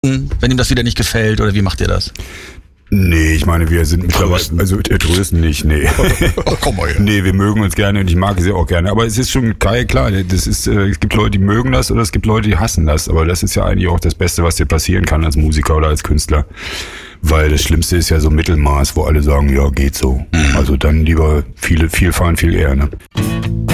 wenn ihm das wieder nicht gefällt? Oder wie macht ihr das? Nee, ich meine, wir sind mittlerweile, also trösten nicht, nee. Oh, komm mal her. Nee, wir mögen uns gerne und ich mag sie auch gerne. Aber es ist schon geil, klar, das ist, es gibt Leute, die mögen das oder es gibt Leute, die hassen das. Aber das ist ja eigentlich auch das Beste, was dir passieren kann als Musiker oder als Künstler. Weil das Schlimmste ist ja so Mittelmaß, wo alle sagen, ja, geht so. Also dann lieber viel fahren, viel eher, ne?